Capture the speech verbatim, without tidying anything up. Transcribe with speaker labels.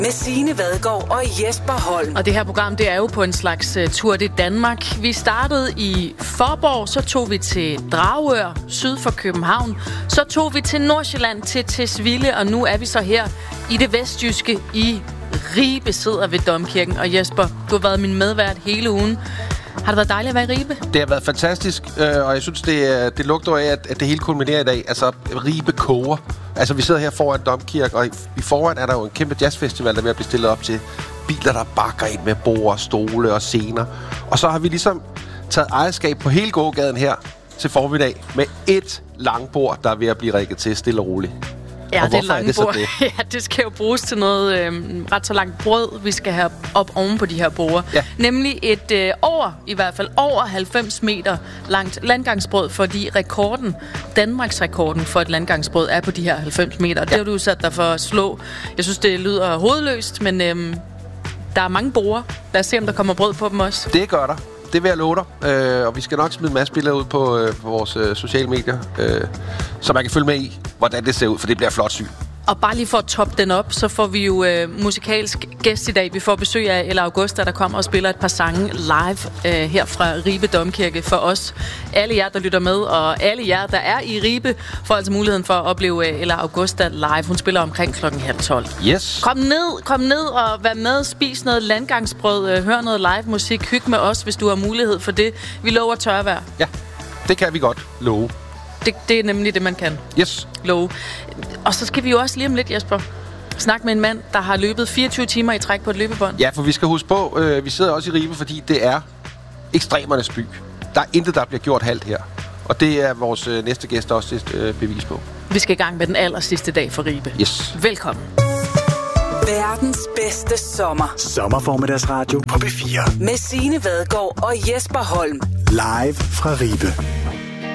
Speaker 1: Med Signe Vadgaard og Jesper Holm.
Speaker 2: Og det her program, det er jo på en slags uh, tur til Danmark. Vi startede i Faaborg, så tog vi til Dragør, syd for København. Så tog vi til Nordsjælland, til Tisvilde, og nu er vi så her i det vestjyske i Ribe, sidder ved Domkirken. Og Jesper, du har været min medvært hele ugen. Har det været dejligt at være i Ribe?
Speaker 3: Det har været fantastisk, øh, og jeg synes, det, det lugter af, at, at det hele kulminerer i dag. Altså, Ribe koger. Altså, vi sidder her foran Domkirken, og i, i foran er der jo en kæmpe jazzfestival, der er ved at blive stillet op til biler, der bakker ind med bord, stole og scener. Og så har vi ligesom taget ejerskab på hele gågaden her til formiddag med et langbord, der er ved at blive rigget til stille og roligt.
Speaker 2: Ja,
Speaker 3: og
Speaker 2: det lange
Speaker 3: er det
Speaker 2: bord.
Speaker 3: Det?
Speaker 2: Ja, det skal jo bruges til noget øh, ret så langt brød, vi skal have op oven på de her borde. Ja. Nemlig et øh, over, i hvert fald over halvfems meter langt landgangsbrød, fordi rekorden, Danmarks rekorden for et landgangsbrød er på de her halvfems meter. Ja. Det har du jo sat dig for at slå. Jeg synes, det lyder hovedløst, men øh, der er mange borde. Lad os se, om der kommer brød på dem også.
Speaker 3: Det gør der. Det vil jeg love dig. Øh, og vi skal nok smide en masse billeder ud på, øh, på vores øh, sociale medier, øh, så man kan følge med i, hvordan det ser ud, for det bliver flot syn.
Speaker 2: Og bare lige for at toppe den op, så får vi jo øh, musikalsk gæst i dag. Vi får besøg af Ella Augusta, der kommer og spiller et par sange live øh, her fra Ribe Domkirke for os. Alle jer, der lytter med, og alle jer, der er i Ribe, får altså muligheden for at opleve øh, Ella Augusta live. Hun spiller omkring klokken halv tolv.
Speaker 3: Yes.
Speaker 2: Kom ned, kom ned og vær med, spis noget landgangsbrød, øh, hør noget live musik, hyg med os, hvis du har mulighed for det. Vi lover tørvejr.
Speaker 3: Ja, det kan vi godt love.
Speaker 2: Det, det er nemlig det, man kan.
Speaker 3: Yes.
Speaker 2: Love. Og så skal vi jo også lige om lidt, Jesper, snakke med en mand, der har løbet fireogtyve timer i træk på et løbebånd.
Speaker 3: Ja, for vi skal huske på, øh, vi sidder også i Ribe, fordi det er ekstremernes by. Der er intet, der bliver gjort halvt her. Og det er vores øh, næste gæst også et øh, bevis på.
Speaker 2: Vi skal i gang med den aller sidste dag for Ribe.
Speaker 3: Yes.
Speaker 2: Velkommen.
Speaker 1: Verdens bedste sommer.
Speaker 4: Sommerformiddagsradio på B fire.
Speaker 1: Med Signe Vadgaard og Jesper Holm.
Speaker 4: Live fra Ribe.